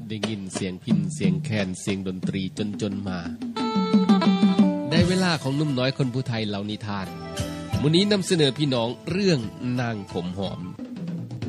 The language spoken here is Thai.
ได้ยินเสียงพิณเสียงแคนเสียงดนตรีจนมาได้เวลาของหนุ่มน้อยคนผู้ไทยเล่านิทานมื้อนี้นำเสนอพี่น้องเรื่องนางผมหอม